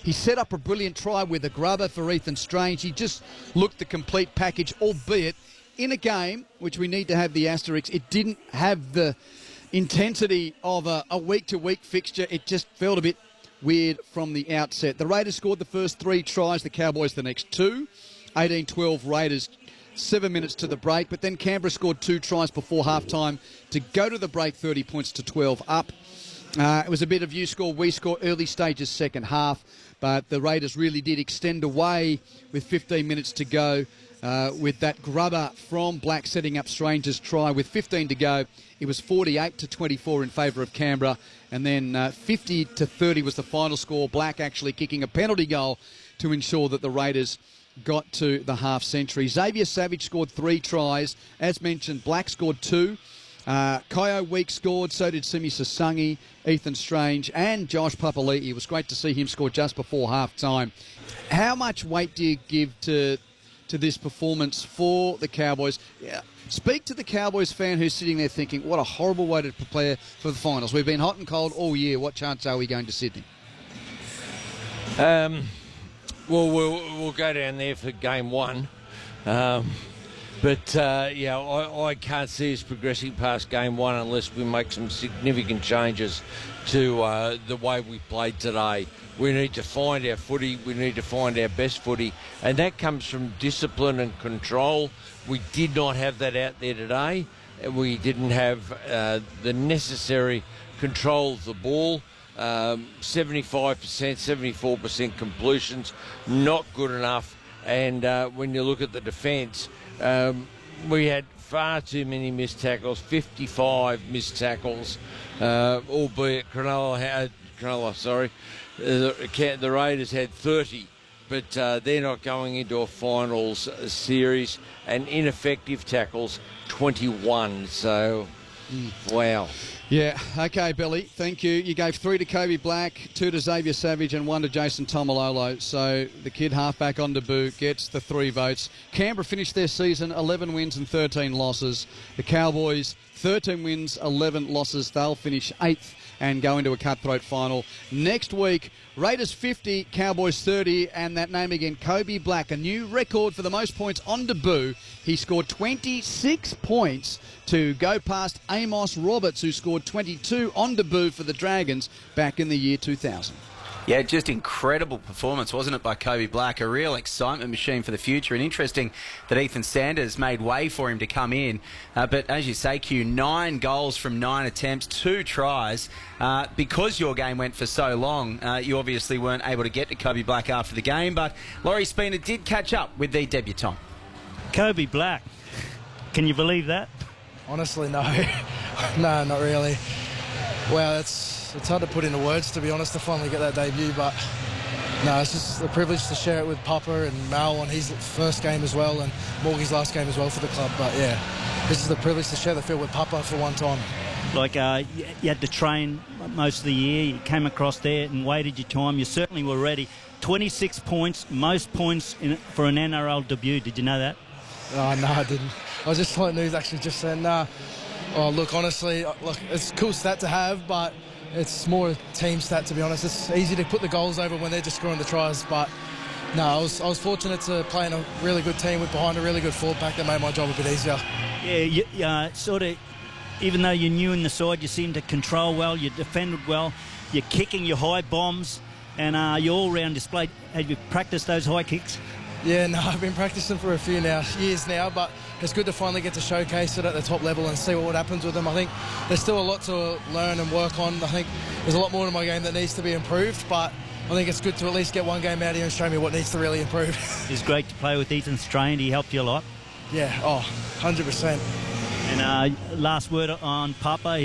He set up a brilliant try with a grubber for Ethan Strange. He just looked the complete package, albeit in a game, which we need to have the asterisk, it didn't have the intensity of a week-to-week fixture. It just felt a bit weird from the outset. The Raiders scored the first 3 tries, the Cowboys the next 2. 18-12 Raiders, 7 minutes to the break, but then Canberra scored 2 tries before halftime to go to the break 30 points to 12 up. It was a bit of you score, we score, early stages second half, but the Raiders really did extend away with 15 minutes to go with that grubber from Black setting up Strange's try. With 15 to go, it was 48-24 in favour of Canberra, and then 50-30 was the final score. Black actually kicking a penalty goal to ensure that the Raiders got to the half-century. Xavier Savage scored 3 tries. As mentioned, Black scored 2. Kyo Week scored, so did Simi Sasangi, Ethan Strange, and Josh Papali'i. It was great to see him score just before half-time. How much weight do you give to this performance for the Cowboys? Yeah. Speak to the Cowboys fan who's sitting there thinking, what a horrible way to prepare for the finals. We've been hot and cold all year. What chance are we going to Sydney? Well, we'll go down there for game 1. But I can't see us progressing past game 1 unless we make some significant changes to the way we played today. We need to find our footy. We need to find our best footy. And that comes from discipline and control. We did not have that out there today. We didn't have the necessary control of the ball. 75%, 74% completions, not good enough. And when you look at the defence, we had far too many missed tackles, 55 missed tackles, albeit the Raiders had 30, but they're not going into a finals series, and ineffective tackles, 21. So, wow. Yeah, okay, Billy, thank you. You gave 3 to Kobe Black, 2 to Xavier Savage and 1 to Jason Tomalolo. So the kid halfback on debut gets the 3 votes. Canberra finished their season 11 wins and 13 losses. The Cowboys, 13 wins, 11 losses. They'll finish 8th and go into a cutthroat final. Next week, Raiders 50, Cowboys 30, and that name again, Kobe Black, a new record for the most points on debut. He scored 26 points to go past Amos Roberts, who scored 22 on debut for the Dragons back in the year 2000. Yeah, just incredible performance, wasn't it, by Kobe Black? A real excitement machine for the future. And interesting that Ethan Sanders made way for him to come in. But as you say, Q, 9 goals from 9 attempts, 2 tries. Because your game went for so long, you obviously weren't able to get to Kobe Black after the game. But Laurie Spina did catch up with the debutant. Kobe Black. Can you believe that? Honestly, no. No, not really. Wow, it's hard to put into words, to be honest, to finally get that debut, but no, it's just a privilege to share it with Papa and Mal on his first game as well, and Morgie's last game as well for the club. But yeah, this is a privilege to share the field with Papa for one time. Like you had to train most of the year, you came across there and waited your time, you certainly were ready. 26 points, most points for an NRL debut, did you know that? Oh, no, I didn't. I was just like news actually just saying, nah. Oh, look, honestly, look, it's a cool stat to have, but it's more a team stat, to be honest. It's easy to put the goals over when they're just scoring the tries, but no, I was fortunate to play in a really good team with behind a really good forward pack that made my job a bit easier. Yeah, sort of, even though you're new in the side, you seem to control well, you defended well, you're kicking your high bombs, and your all-round display. Have you practiced those high kicks? Yeah, no, I've been practicing for a few years now, but it's good to finally get to showcase it at the top level and see what happens with them. I think there's still a lot to learn and work on. I think there's a lot more in my game that needs to be improved, but I think it's good to at least get one game out here and show me what needs to really improve. It's great to play with Ethan Strain. He helped you a lot. Yeah, 100%. And last word on Papa.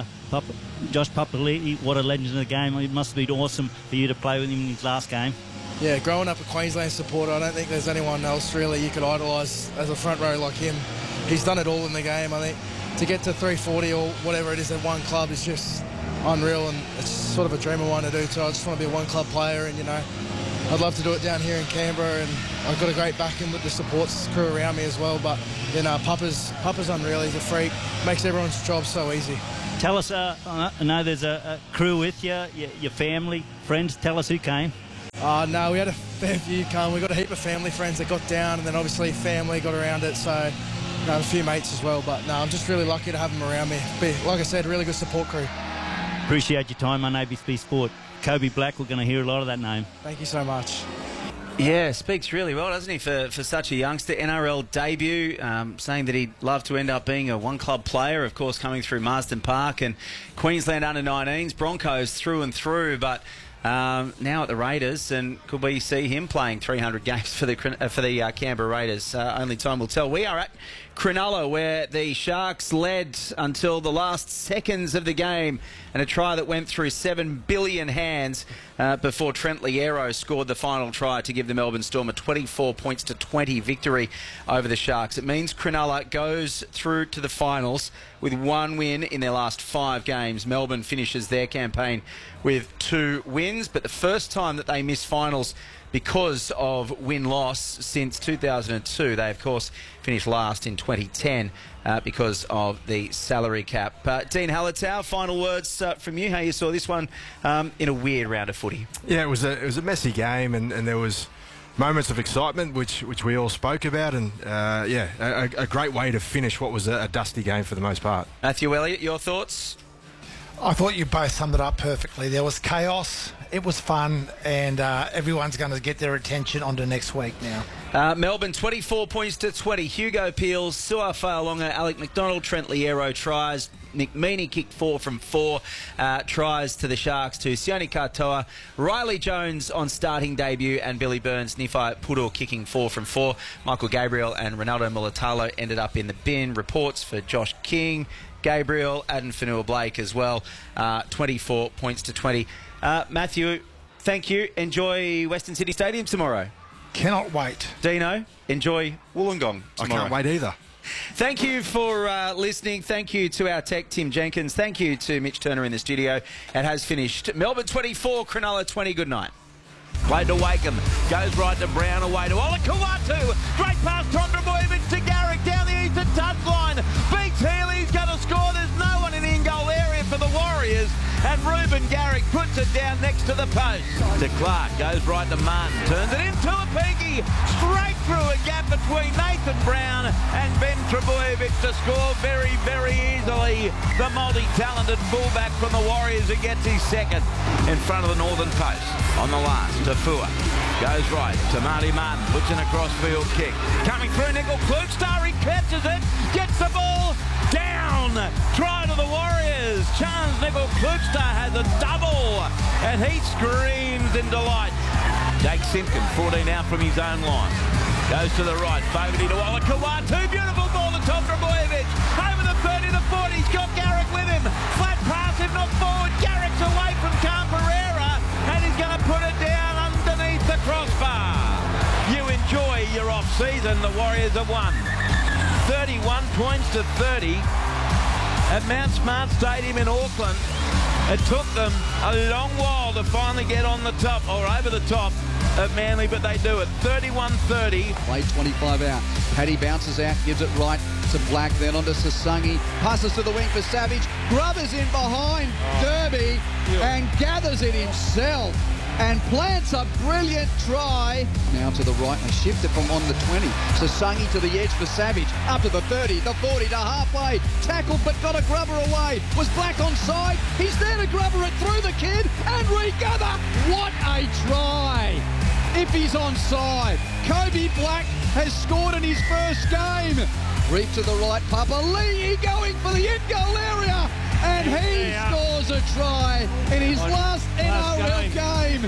Josh Papali'i, what a legend in the game. It must have been awesome for you to play with him in his last game. Yeah, growing up a Queensland supporter, I don't think there's anyone else really you could idolise as a front row like him. He's done it all in the game. I think to get to 340 or whatever it is at one club is just unreal, and it's sort of a dream of mine to do. So I just want to be a one-club player, and I'd love to do it down here in Canberra, and I've got a great backing with the support crew around me as well. But Papa's unreal. He's a freak. Makes everyone's job so easy. Tell us, I know there's a crew with you, your family, friends. Tell us who came. No, we had a fair few come. We got a heap of family friends that got down, and then obviously family got around it, so a few mates as well. But no, I'm just really lucky to have them around me. Like I said, really good support crew. Appreciate your time on ABC Sport. Kobe Black, we're going to hear a lot of that name. Thank you so much. Yeah, speaks really well, doesn't he, for such a youngster. NRL debut, saying that he'd love to end up being a one-club player, of course, coming through Marsden Park and Queensland under-19s, Broncos through and through, but now at the Raiders, and could we see him playing 300 games for the Canberra Raiders? Only time will tell. We are at Cronulla, where the Sharks led until the last seconds of the game, and a try that went through 7 billion hands before Trent Liero scored the final try to give the Melbourne Storm a 24 points to 20 victory over the Sharks. It means Cronulla goes through to the finals with 1 win in their last 5 games. Melbourne finishes their campaign with 2 wins, but the first time that they miss finals because of win-loss since 2002. They, of course, finished last in 2010 because of the salary cap. Dean Hallertau, final words from you, how you saw this one in a weird round of footy. Yeah, it was a messy game, and there was moments of excitement, which we all spoke about, and a great way to finish what was a dusty game for the most part. Matthew Elliott, your thoughts? I thought you both summed it up perfectly. There was chaos, it was fun, and everyone's going to get their attention on to next week now. Melbourne 24 points to 20. Hugo Peels, Su'a Fa'aloga, Alec McDonald, Trent Liero tries. Nick Meaney kicked 4 from 4 tries to the Sharks to Sione Katoa, Riley Jones on starting debut, and Billy Burns, Nifai Puro kicking 4 from 4. Michael Gabriel and Ronaldo Mulatalo ended up in the bin. Reports for Josh King, Gabriel, Aden Fanua-Blake as well. 24 points to 20. Matthew, thank you. Enjoy Western City Stadium tomorrow. Cannot wait. Dino, enjoy Wollongong tomorrow. I can't wait either. Thank you for listening. Thank you to our tech, Tim Jenkins. Thank you to Mitch Turner in the studio. It has finished. Melbourne 24, Cronulla 20. Good night. Played to Wakeham. Goes right to Brown, away to Olakau'atu. Straight past Tondrabojevic to Garrick down the eastern touchline. Beats Healy's going to score. There's no one in the in-goal area for the Warriors. And Ruben Garrick puts it down next to the post. To Clark. Goes right to Munn. Turns it into a Pinky. Straight through a gap between Nathan Brown and Ben Trbojevic to score very, very easily. The multi-talented fullback from the Warriors who gets his second in front of the northern post. On the last, to Fua. Goes right to Marty Martin. Puts in a cross-field kick. Coming through, Nickel Klukestar. He catches it. Gets the ball. Down. Try to the Warriors. Chance Nickel Klukestar has a double. And he screams in delight. Jake Simpkin, 14 out from his own line. Goes to the right. Fogarty to Olakau'atu. Beautiful ball to Tom Trbojevic. Over the 30 to 40. He's got Garrick with him. Flat pass, if not forward. Garrick's away from Camperera. And he's going to put it down underneath the crossbar. You enjoy your off-season. The Warriors have won 31 points to 30 at Mount Smart Stadium in Auckland. It took them a long while to finally get on the top, or over the top, of Manly, but they do it. 31-30. Play 25 out. Paddy bounces out, gives it right to Black, then on to Sasungi. Passes to the wing for Savage. Grubbers in behind Derby and gathers it himself and plants a brilliant try. Now to the right and shifted from on the 20. Sasungi to the edge for Savage. Up to the 30, the 40 to halfway. Tackled but got a grubber away. Was Black onside? He's there to grubber it through the kid and regather. What a try! If he's onside. Kobe Black has scored in his first game. Reef to the right, Papali'i going for the in-goal area. And he scores a try in his last NRL game.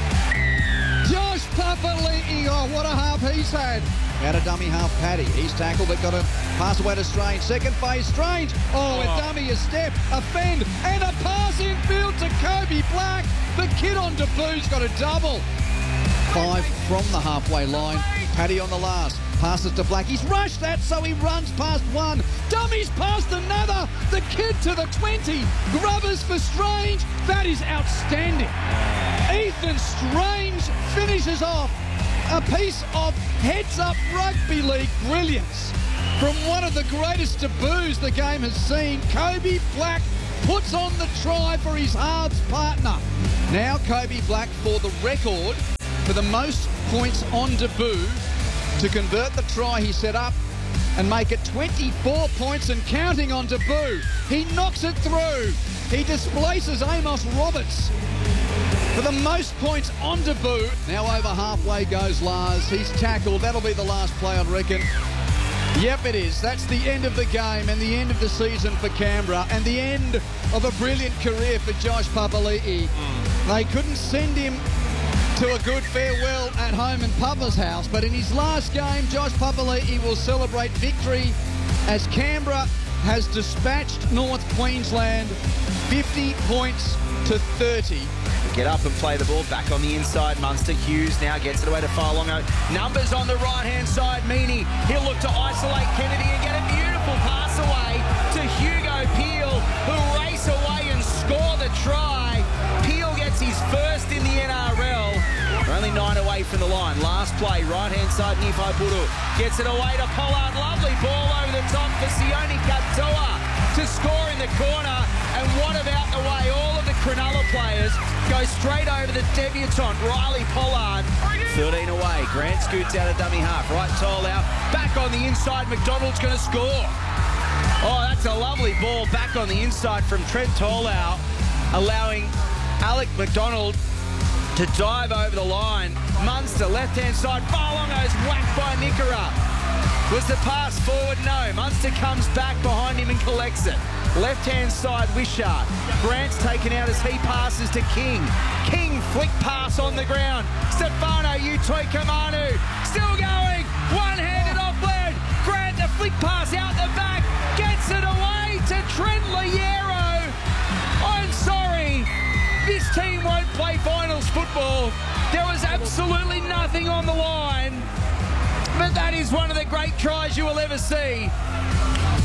Josh Papali'i, oh, what a half he's had. Out of dummy half, Paddy. He's tackled, but got a pass away to Strange. Second phase, Strange. Oh, a dummy, a step, a fend, and a pass in field to Kobe Black. The kid on debut's got a double. 5 from the halfway line. Paddy on the last. Passes to Black. He's rushed that, so he runs past one. Dummies past another. The kid to the 20. Grubbers for Strange. That is outstanding. Ethan Strange finishes off a piece of heads-up rugby league brilliance from one of the greatest debuts the game has seen. Kobe Black puts on the try for his halves partner. Now Kobe Black, for the record, for the most points on debut to convert the try he set up and make it 24 points and counting on debut. He knocks it through. He displaces Amos Roberts for the most points on debut. Now over halfway goes Lars. He's tackled. That'll be the last play, I'd reckon. Yep, it is. That's the end of the game and the end of the season for Canberra and the end of a brilliant career for Josh Papali'i. They couldn't send him to a good farewell at home in Papa's house, but in his last game, Josh Papali'i will celebrate victory as Canberra has dispatched North Queensland 50 points to 30. Get up and play the ball back on the inside. Munster. Hughes now gets it away to Farlongo. Numbers on the right-hand side. Meaney, he'll look to isolate Kennedy and get a beautiful pass away to Hugo Peel, who'll race away and score the try. Peel gets his first in the NRL. We're only 9 away from the line. Last play, right-hand side, Nifai Puru gets it away to Pollard. Lovely ball over the top for Sione Katoa to score in the corner. And what about the way all of the Cronulla players go straight over the debutant, Riley Pollard. 13 away. Grant scoots out of dummy half. Right Toll out. Back on the inside. McDonald's going to score. Oh, that's a lovely ball back on the inside from Trent Tolau, allowing Alec McDonald to dive over the line. Munster, left-hand side. Farlongo's whacked by Nickera. Was the pass forward? No. Munster comes back behind him and collects it. Left-hand side, Wishart. Grant's taken out as he passes to King. King, flick pass on the ground. Stefano Utoikamanu still going. One-handed offload. Grant, the flick pass out the back. Gets it away to Trent Loiero. I'm sorry. This team won't play finals football. There was absolutely nothing on the line. But that is one of the great tries you will ever see.